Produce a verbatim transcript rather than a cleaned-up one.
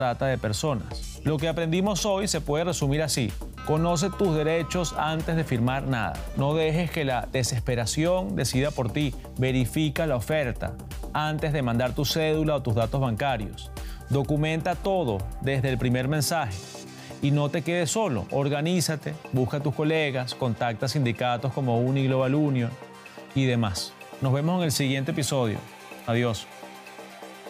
trata de personas. Lo que aprendimos hoy se puede resumir así. Conoce tus derechos antes de firmar nada. No dejes que la desesperación decida por ti. Verifica la oferta antes de mandar tu cédula o tus datos bancarios. Documenta todo desde el primer mensaje. Y no te quedes solo. Organízate, busca a tus colegas, contacta sindicatos como Uni Global Union y demás. Nos vemos en el siguiente episodio. Adiós.